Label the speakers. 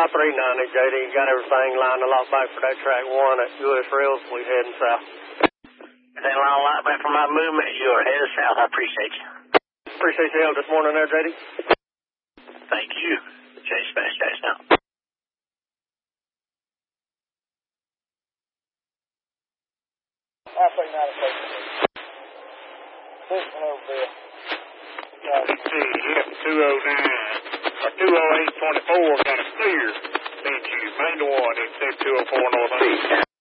Speaker 1: 539 JD, got everything lined a lot back for that track 1 at US Rails. We heading south.
Speaker 2: Everything lined a lot back for my movement. You're headed south. I appreciate you.
Speaker 1: Appreciate your help this morning there, JD.
Speaker 2: Thank you. Chase fast, Chase now.
Speaker 1: I think not a place. This one over there.
Speaker 3: F209 or 20824 got a clear. Thank you. Main to 1, except 204 North.